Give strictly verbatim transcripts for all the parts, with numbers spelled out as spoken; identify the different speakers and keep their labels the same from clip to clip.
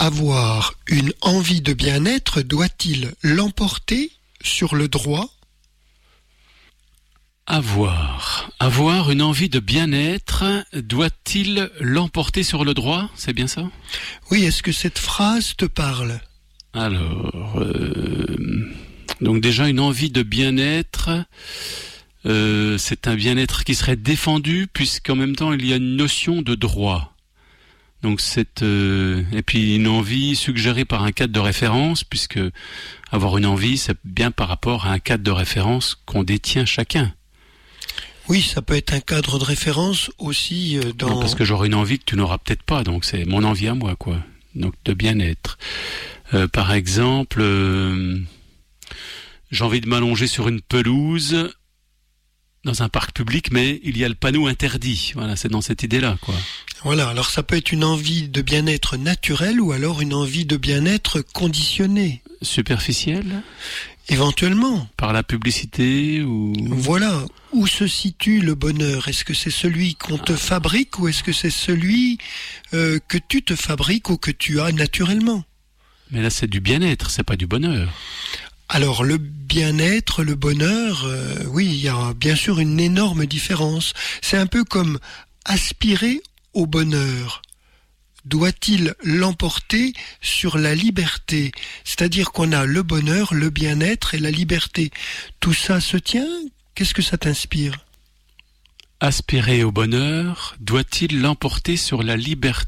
Speaker 1: Avoir une envie de bien-être doit-il l'emporter sur le droit ?
Speaker 2: Avoir. Avoir une envie de bien-être, doit-il l'emporter sur le droit ? C'est bien ça ?
Speaker 1: Oui, est-ce que cette phrase te parle ?
Speaker 2: Alors, euh, donc déjà une envie de bien-être, euh, c'est un bien-être qui serait défendu, puisqu'en même temps il y a une notion de droit. Donc c'est euh, et puis une envie suggérée par un cadre de référence, puisque avoir une envie, c'est bien par rapport à un cadre de référence qu'on détient chacun.
Speaker 1: Oui, ça peut être un cadre de référence aussi euh, dans...
Speaker 2: Non, parce que j'aurai une envie que tu n'auras peut-être pas, donc c'est mon envie à moi, quoi. Donc de bien-être. Euh, par exemple, euh, j'ai envie de m'allonger sur une pelouse dans un parc public, mais il y a le panneau interdit. Voilà, c'est dans cette idée-là, quoi.
Speaker 1: Voilà, alors ça peut être une envie de bien-être naturel ou alors une envie de bien-être conditionnée.
Speaker 2: Superficielle ?
Speaker 1: Éventuellement.
Speaker 2: Par la publicité ou...
Speaker 1: Voilà, où se situe le bonheur ? Est-ce que c'est celui qu'on te fabrique ou est-ce que c'est celui euh, que tu te fabriques ou que tu as naturellement ?
Speaker 2: Mais là, c'est du bien-être, c'est pas du bonheur.
Speaker 1: Alors, le bien-être, le bonheur, euh, oui, il y a bien sûr une énorme différence. C'est un peu comme aspirer au bonheur. Doit-il l'emporter sur la liberté ? C'est-à-dire qu'on a le bonheur, le bien-être et la liberté. Tout ça se tient ? Qu'est-ce que ça t'inspire ?
Speaker 2: Aspirer au bonheur, doit-il l'emporter sur la liberté ?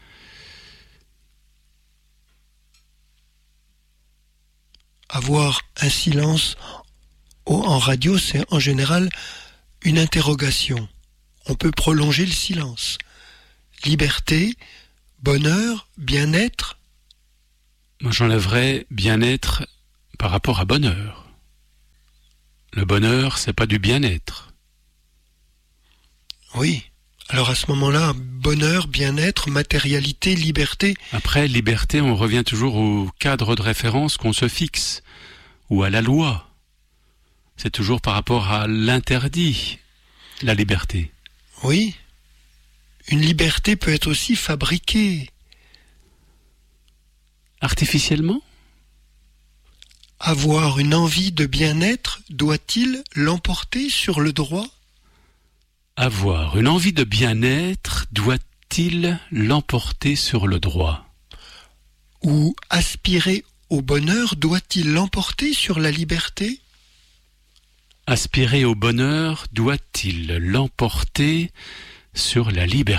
Speaker 1: Avoir un silence en radio, c'est en général une interrogation. On peut prolonger le silence. Liberté, bonheur, bien-être.
Speaker 2: Moi, j'enlèverais bien-être par rapport à bonheur. Le bonheur, c'est pas du bien-être.
Speaker 1: Oui. Alors à ce moment-là, bonheur, bien-être, matérialité, liberté.
Speaker 2: Après, liberté, on revient toujours au cadre de référence qu'on se fixe, ou à la loi. C'est toujours par rapport à l'interdit, la liberté.
Speaker 1: Oui. Une liberté peut être aussi fabriquée.
Speaker 2: Artificiellement ?
Speaker 1: Avoir une envie de bien-être, doit-il l'emporter sur le droit ?
Speaker 2: Avoir une envie de bien-être, doit-il l'emporter sur le droit ?
Speaker 1: Ou aspirer au bonheur, doit-il l'emporter sur la liberté ?
Speaker 2: Aspirer au bonheur, doit-il l'emporter sur la liberté ?